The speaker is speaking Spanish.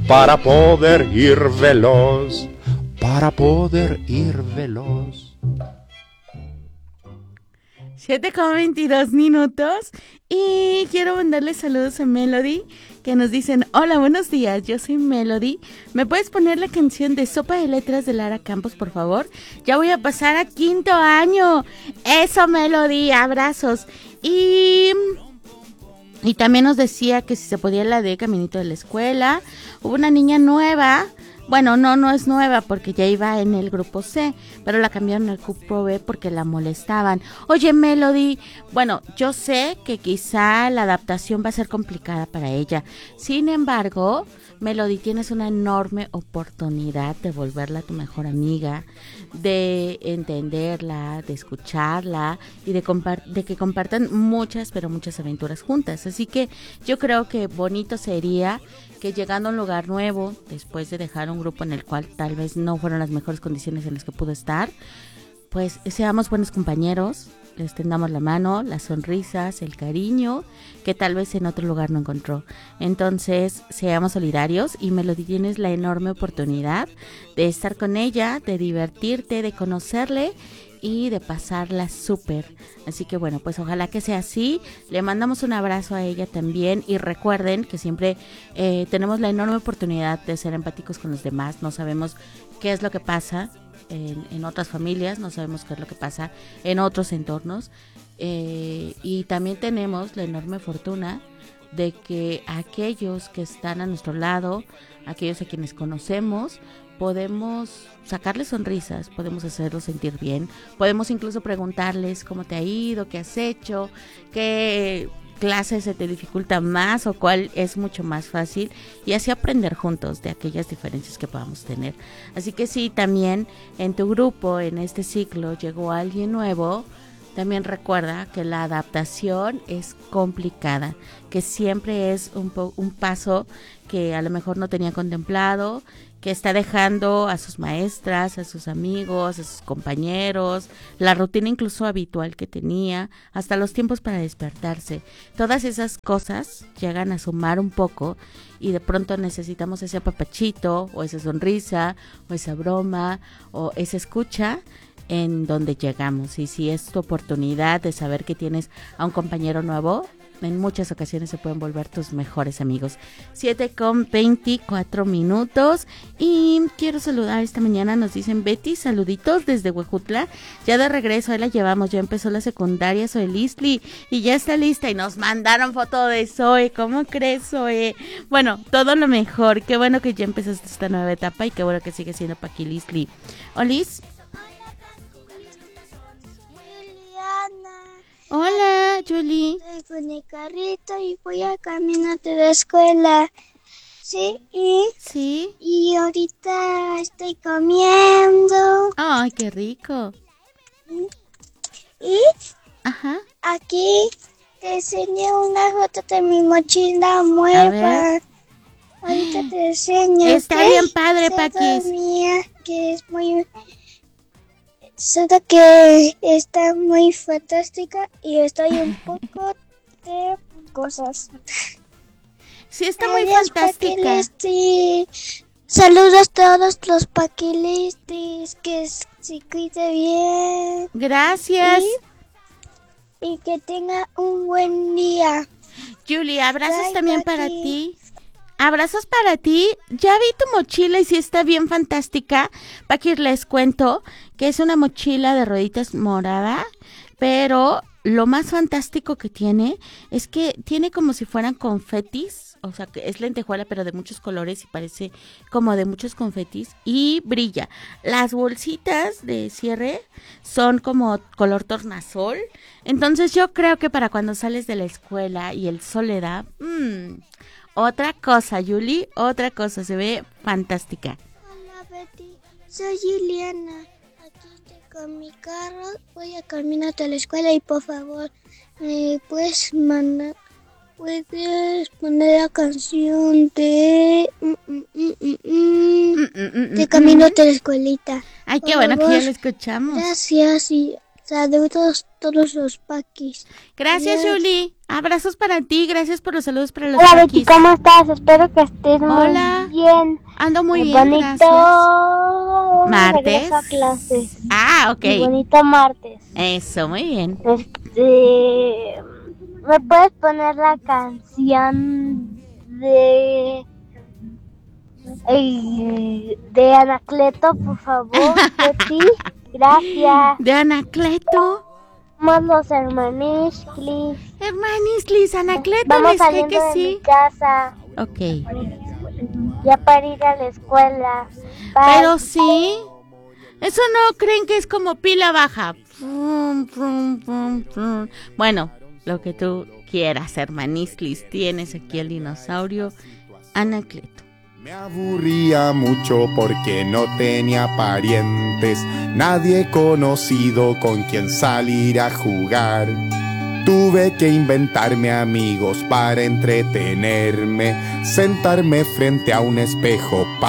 para poder ir veloz, para poder ir veloz. 7:22 y quiero mandarle saludos a Melody, que nos dicen: hola, buenos días, yo soy Melody, ¿me puedes poner la canción de Sopa de Letras de Lara Campos, por favor? Ya voy a pasar a 5º año. Eso, Melody, abrazos. Y también nos decía que si se podía la de Caminito de la Escuela. Hubo una niña nueva. Bueno, no es nueva porque ya iba en el grupo C, pero la cambiaron al grupo B porque la molestaban. Oye, Melody, bueno, yo sé que quizá la adaptación va a ser complicada para ella. Sin embargo, Melody, tienes una enorme oportunidad de volverla tu mejor amiga, de entenderla, de escucharla y de que compartan muchas, pero muchas aventuras juntas. Así que yo creo que bonito sería que llegando a un lugar nuevo, después de dejar un grupo en el cual tal vez no fueron las mejores condiciones en las que pudo estar, pues seamos buenos compañeros, les tendamos la mano, las sonrisas, el cariño, que tal vez en otro lugar no encontró. Entonces, seamos solidarios y Melody, tienes la enorme oportunidad de estar con ella, de divertirte, de conocerle y de pasarla súper. Así que bueno, pues ojalá que sea así. Le mandamos un abrazo a ella también y recuerden que siempre tenemos la enorme oportunidad de ser empáticos con los demás. No sabemos qué es lo que pasa en otras familias, no sabemos qué es lo que pasa en otros entornos, y también tenemos la enorme fortuna de que aquellos que están a nuestro lado, aquellos a quienes conocemos, podemos sacarles sonrisas, podemos hacerlos sentir bien, podemos incluso preguntarles cómo te ha ido, qué has hecho, qué clase se te dificulta más o cuál es mucho más fácil, y así aprender juntos de aquellas diferencias que podamos tener. Así que si también en tu grupo, en este ciclo, llegó alguien nuevo, también recuerda que la adaptación es complicada, que siempre es un paso que a lo mejor no tenía contemplado, que está dejando a sus maestras, a sus amigos, a sus compañeros, la rutina incluso habitual que tenía, hasta los tiempos para despertarse. Todas esas cosas llegan a sumar un poco y de pronto necesitamos ese apapachito o esa sonrisa o esa broma o esa escucha en donde llegamos. Y si es tu oportunidad de saber que tienes a un compañero nuevo, en muchas ocasiones se pueden volver tus mejores amigos. 7:24 y quiero saludar esta mañana, nos dicen: Betty, saluditos desde Huejutla, ya de regreso, ahí la llevamos, ya empezó la secundaria, Zoe Lisli, y ya está lista, y nos mandaron foto de Zoe. ¿Cómo crees, Zoe? Bueno, todo lo mejor, qué bueno que ya empezaste esta nueva etapa y qué bueno que sigue siendo Paqui Lisli. Olis. Hola, Julie. Estoy con el carrito y voy a caminar de la escuela. Sí, y ahorita estoy comiendo. Ay, qué rico. Y ajá, aquí te enseñé una foto de mi mochila nueva. Ahorita te enseño. Está bien padre, Paquis. Mía, que es muy... Solo que está muy fantástica y estoy un poco de cosas. Sí, está muy fantástica. Saludos a todos los paquilistis, que se cuide bien. Gracias. Y que tenga un buen día. Julie, abrazos también para ti. Abrazos para ti. Ya vi tu mochila y sí está bien fantástica. Paqui, les cuento que es una mochila de rueditas morada, pero lo más fantástico que tiene es que tiene como si fueran confetis, o sea, que es lentejuela pero de muchos colores y parece como de muchos confetis y brilla. Las bolsitas de cierre son como color tornasol, entonces yo creo que para cuando sales de la escuela y el sol le da, otra cosa, Julie, otra cosa, se ve fantástica. Hola, Betty, soy Juliana. Aquí estoy con mi carro, voy a caminar a la escuela y por favor, puedes poner la canción de camino a la escuelita. Ay, qué bueno que ya lo escuchamos. Gracias y Saludos todos los paquis. Gracias, Adiós. Julie. Abrazos para ti. Gracias por los saludos para los Hola paquis. Betty, ¿cómo estás? Espero que estés Hola. muy bien. Ando muy bien, bonito gracias. ¿Martes? regreso a clases. Ah, Y ok. bonito martes. Eso, muy bien. ¿Me puedes poner la canción de Anacleto, por favor, Betty? Gracias. De Anacleto. Somos los hermanishklis. Hermanislis, Anacleto, Vamos les cree saliendo que de sí. mi casa Ok. ya para ir a la escuela. Bye. Pero sí. Eso no creen que es como pila baja. Prum, prum, prum, prum. Bueno, lo que tú quieras, hermanislis. Tienes aquí el dinosaurio Anacleto. Me aburría mucho porque no tenía parientes, nadie conocido con quien salir a jugar. Tuve que inventarme amigos para entretenerme, sentarme frente a un espejo para